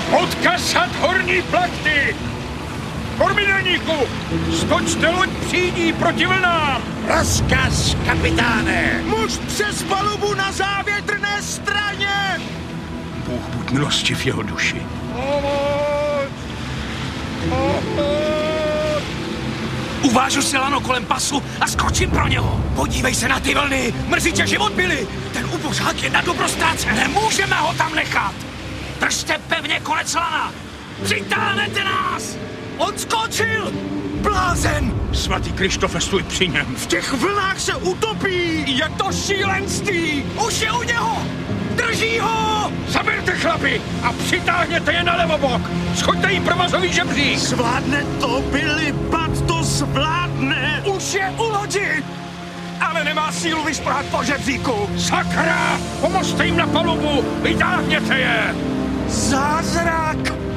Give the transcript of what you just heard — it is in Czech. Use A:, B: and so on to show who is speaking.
A: Odkasat horní plachty! Kormidelníku, stočte loď přídí proti vlnám!
B: Rozkaz, kapitáne!
C: Muž přes palubu na závětrné straně!
A: Bůh buď milostiv jeho duši.
D: Uvážu si lano kolem pasu a skočím pro něho. Podívej se na ty vlny, mrzí tě život, Billy. Ten ubožák je na dobro ztrácen. Nemůžeme ho tam nechat. Držte pevně konec lana. Přitáhnete nás. On skočil. Blázen.
A: Svatý Krištofe, stůj při něm.
C: V těch vlnách se utopí!
D: Je to šílenství. Už je u něho. Drží ho.
A: Zaberte chlapi a přitáhněte je na levobok. Schoďte jim provazový žebřík.
C: Zvládne to, Billy, Pat to zvládne!
D: Už je u lodi. Ale nemá sílu vyšplhat po žebříku.
A: Sakra! Pomozte jim na palubu! Vytáhněte je!
C: Zázrak!